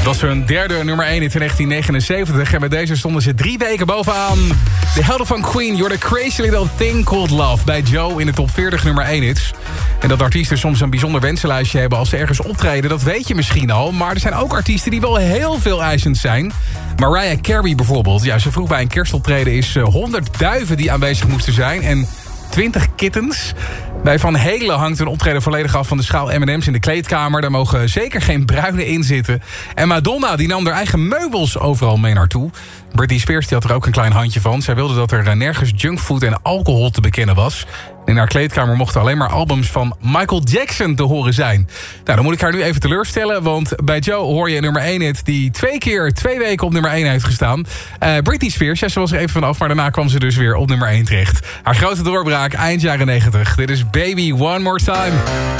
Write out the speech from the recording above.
Het was hun derde nummer 1 in 1979. En met deze stonden ze 3 weken bovenaan. De helden van Queen, You're the Crazy Little Thing Called Love. Bij Joe in de top 40 nummer 1 hits. En dat artiesten soms een bijzonder wensenlijstje hebben als ze ergens optreden, dat weet je misschien al. Maar er zijn ook artiesten die wel heel veel eisend zijn. Mariah Carey bijvoorbeeld. Ja, ze vroeg bij een kerstoptreden is 100 duiven die aanwezig moesten zijn. En 20 kittens. Bij Van Helen hangt een optreden volledig af van de schaal M&M's in de kleedkamer. Daar mogen zeker geen bruine in zitten. En Madonna die nam haar eigen meubels overal mee naartoe. Britney Spears die had er ook een klein handje van. Zij wilde dat er nergens junkfood en alcohol te bekennen was. In haar kleedkamer mochten alleen maar albums van Michael Jackson te horen zijn. Nou, dan moet ik haar nu even teleurstellen. Want bij Joe hoor je nummer 1 hit die 2 keer 2 weken op nummer 1 heeft gestaan. Britney Spears, ja, ze was er even vanaf. Maar daarna kwam ze dus weer op nummer 1 terecht. Haar grote doorbraak eind jaren 90. Dit is Baby One More Time.